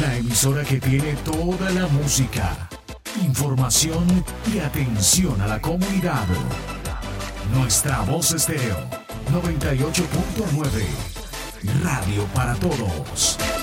La emisora que tiene toda la música, información y atención a la comunidad. Nuestra Voz Estéreo 98.9. Radio para todos.